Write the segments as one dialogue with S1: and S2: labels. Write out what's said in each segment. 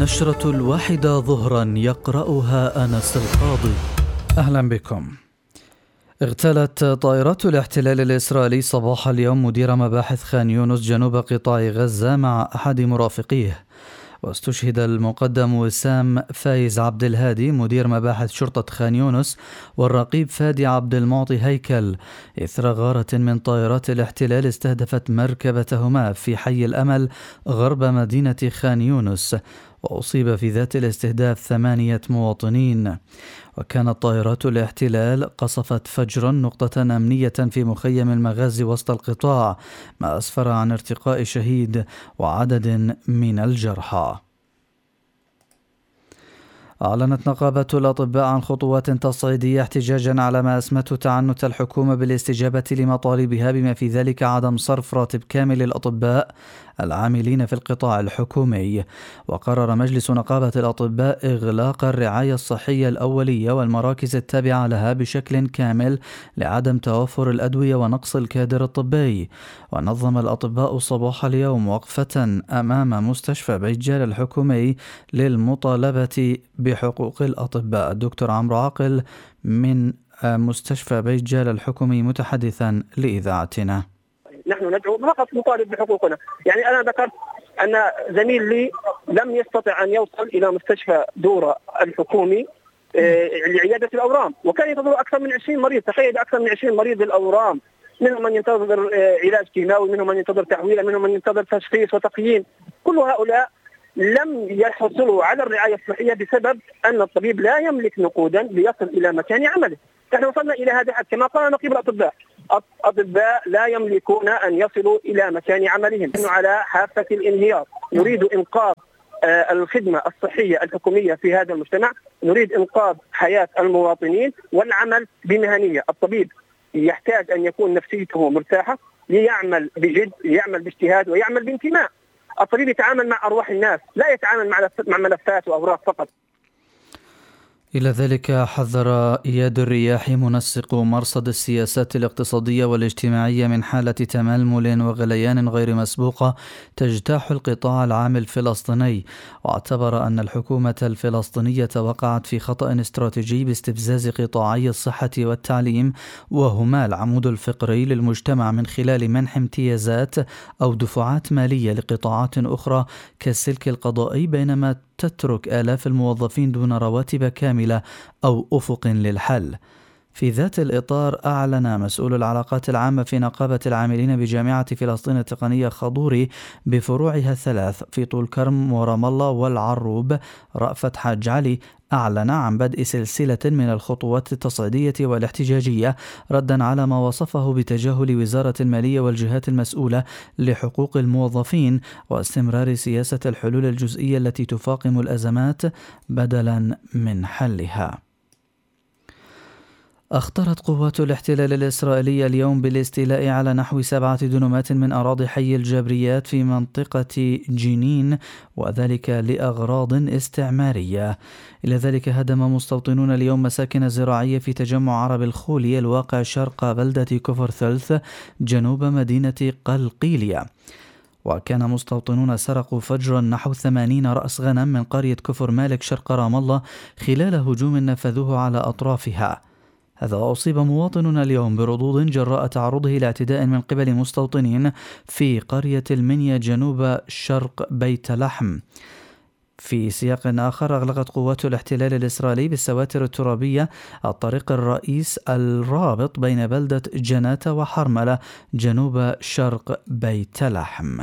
S1: النشرة 1 ظهرا يقرأها أنس القاضي. أهلا بكم. اغتالت طائرات الاحتلال الإسرائيلي صباح اليوم مدير مباحث خان يونس جنوب قطاع غزة مع أحد مرافقيه، واستشهد المقدم وسام فايز عبد الهادي مدير مباحث شرطة خان يونس والرقيب فادي عبد المعطي هيكل إثر غارة من طائرات الاحتلال استهدفت مركبتهما في حي الأمل غرب مدينة خان يونس، وأصيب في ذات الاستهداف 8 مواطنين. وكانت طائرات الاحتلال قصفت فجرا نقطة أمنية في مخيم المغازي وسط القطاع، ما أسفر عن ارتقاء شهيد وعدد من الجرحى. أعلنت نقابة الأطباء عن خطوات تصعيدية احتجاجا على ما أسمته تعنت الحكومة بالاستجابة لمطالبها، بما في ذلك عدم صرف راتب كامل للأطباء العاملين في القطاع الحكومي. وقرر مجلس نقابة الأطباء إغلاق الرعاية الصحية الأولية والمراكز التابعة لها بشكل كامل لعدم توفر الأدوية ونقص الكادر الطبي. ونظم الأطباء صباح اليوم وقفة أمام مستشفى بيت جال الحكومي للمطالبة بحقوق الأطباء. الدكتور عمرو عاقل من مستشفى بيت جال الحكومي متحدثا لإذاعتنا.
S2: نحن ندعو فقط نطالب بحقوقنا. يعني أنا ذكرت أن زميل لي لم يستطع أن يوصل إلى مستشفى دورة الحكومي لعيادة الأورام، وكان ينتظر أكثر من 20 مريض. تخيل أكثر من 20 مريض للأورام، منهم من ينتظر علاج كيماوي، منهم من ينتظر تحويل، منهم من ينتظر تشخيص وتقييم. كل هؤلاء لم يحصلوا على الرعاية الصحية بسبب أن الطبيب لا يملك نقودا ليصل إلى مكان عمله. نحن وصلنا إلى هذا الحد كما قال نقيب الأطباء. الأطباء لا يملكون أن يصلوا إلى مكان عملهم، نحن على حافة الانهيار. نريد إنقاذ الخدمة الصحية الحكومية في هذا المجتمع، نريد إنقاذ حياة المواطنين والعمل بمهنية. الطبيب يحتاج أن يكون نفسيته مرتاحة ليعمل بجد، يعمل باجتهاد ويعمل بانتماء. الطبيب يتعامل مع أرواح الناس، لا يتعامل مع ملفات وأوراق فقط.
S1: إلى ذلك حذر إياد الرياحي منسق مرصد السياسات الاقتصادية والاجتماعية من حالة تململ وغليان غير مسبوقة تجتاح القطاع العام الفلسطيني، واعتبر أن الحكومة الفلسطينية وقعت في خطأ استراتيجي باستفزاز قطاعي الصحة والتعليم، وهما العمود الفقري للمجتمع، من خلال منح امتيازات أو دفعات مالية لقطاعات أخرى كالسلك القضائي، بينما تترك آلاف الموظفين دون رواتب كاملة أو أفق للحل. في ذات الإطار أعلن مسؤول العلاقات العامة في نقابة العاملين بجامعة فلسطين التقنية خضوري بفروعها 3 في طول كرم ورام الله والعروب رأفت حاج علي، أعلن عن بدء سلسلة من الخطوات التصعيدية والاحتجاجية ردا على ما وصفه بتجاهل وزارة المالية والجهات المسؤولة لحقوق الموظفين واستمرار سياسة الحلول الجزئية التي تفاقم الأزمات بدلا من حلها. أخطرت قوات الاحتلال الإسرائيلي اليوم بالاستيلاء على نحو 7 دنومات من أراضي حي الجابريات في منطقة جنين، وذلك لأغراض استعمارية. إلى ذلك هدم مستوطنون اليوم مساكن زراعية في تجمع عرب الخولي الواقع شرق بلدة كفر ثلث جنوب مدينة قلقيلية. وكان مستوطنون سرقوا فجرا نحو 80 رأس غنم من قرية كفر مالك شرق رام الله خلال هجوم نفذوه على أطرافها. هذا أصيب مواطن اليوم بردود جراء تعرضه لاعتداء من قبل مستوطنين في قرية المنيا جنوب شرق بيت لحم. في سياق آخر أغلقت قوات الاحتلال الإسرائيلي بالسواتر الترابية الطريق الرئيس الرابط بين بلدة جناتة وحرملة جنوب شرق بيت لحم.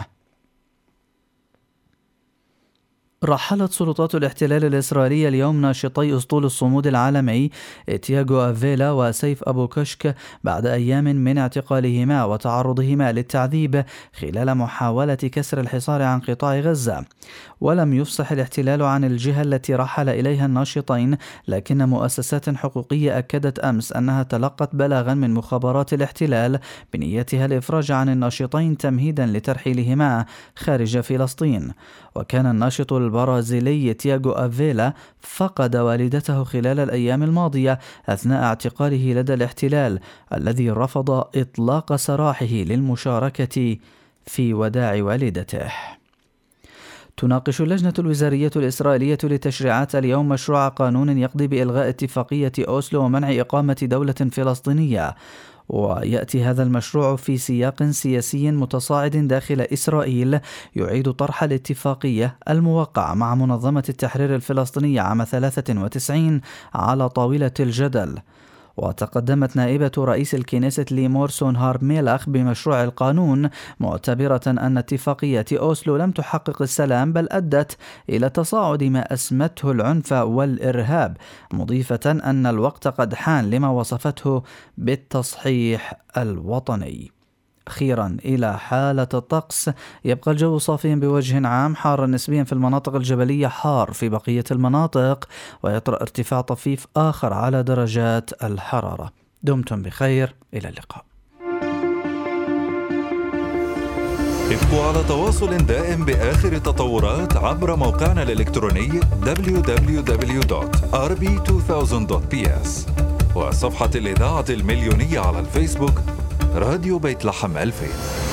S1: رحلت سلطات الاحتلال الإسرائيلي اليوم ناشطي أسطول الصمود العالمي تياغو أفيلا وسيف أبو كشك بعد أيام من اعتقالهما وتعرضهما للتعذيب خلال محاولة كسر الحصار عن قطاع غزة. ولم يفصح الاحتلال عن الجهة التي رحل إليها الناشطين، لكن مؤسسات حقوقية أكدت أمس أنها تلقت بلاغا من مخابرات الاحتلال بنيتها الإفراج عن الناشطين تمهيدا لترحيلهما خارج فلسطين. وكان الناشط البرازيلي تياغو أفيلا فقد والدته خلال الأيام الماضية أثناء اعتقاله لدى الاحتلال الذي رفض إطلاق سراحه للمشاركة في وداع والدته. تناقش اللجنة الوزارية الإسرائيلية للتشريعات اليوم مشروع قانون يقضي بإلغاء اتفاقية أوسلو ومنع إقامة دولة فلسطينية. ويأتي هذا المشروع في سياق سياسي متصاعد داخل إسرائيل يعيد طرح الاتفاقية الموقعة مع منظمة التحرير الفلسطينية عام 93 على طاولة الجدل. وتقدمت نائبة رئيس الكنيسة ليمور سونهار ميلخ بمشروع القانون، معتبرة أن اتفاقية أوسلو لم تحقق السلام بل أدت إلى تصاعد ما أسمته العنف والإرهاب، مضيفة أن الوقت قد حان لما وصفته بالتصحيح الوطني. أخيرا إلى حالة الطقس، يبقى الجو صافيا بوجه عام، حارا نسبيا في المناطق الجبلية، حار في بقية المناطق، ويطرأ ارتفاع طفيف آخر على درجات الحرارة. دمتم بخير، إلى اللقاء.
S3: ابقوا على تواصل دائم بآخر التطورات عبر موقعنا الإلكتروني www.rb2000.ps وصفحة الإذاعة المليونية على الفيسبوك راديو بيت لحم 2000.